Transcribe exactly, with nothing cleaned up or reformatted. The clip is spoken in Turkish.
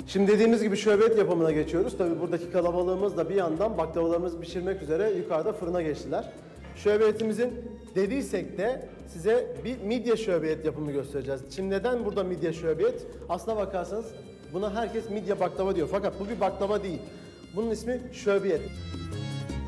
Şimdi dediğimiz gibi şöbiyet yapımına geçiyoruz. Tabii buradaki kalabalığımız da bir yandan baklavalarımızı pişirmek üzere yukarıda fırına geçtiler. Şöbiyetimizin dediysek de size bir midye şöbiyet yapımı göstereceğiz. Şimdi neden burada midye şöbiyet? Aslına bakarsanız buna herkes midye baklava diyor. Fakat bu bir baklava değil. Bunun ismi şöbiyet.